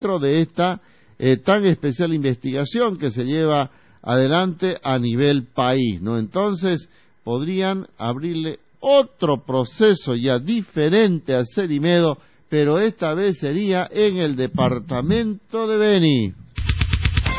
dentro de esta tan especial investigación que se lleva adelante a nivel país, ¿no? Entonces podrían abrirle otro proceso ya diferente a Cerimedo, pero esta vez sería en el departamento de Beni.